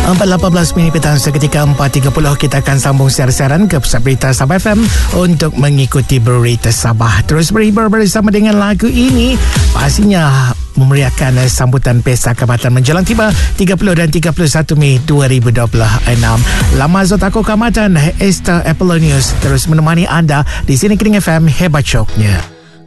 4.18 minit petang seketika 4.30 kita akan sambung siaran ke Pusat Berita Sabah FM untuk mengikuti berita Sabah. Terus berhibur bersama dengan lagu ini, pastinya memeriahkan sambutan Pesta Kaabatan menjelang tiba 30 dan 31 Mei 2026. Lama Zotako Kamatan, Esther Apollonius terus menemani anda di sini Kering FM Hebat Syoknya.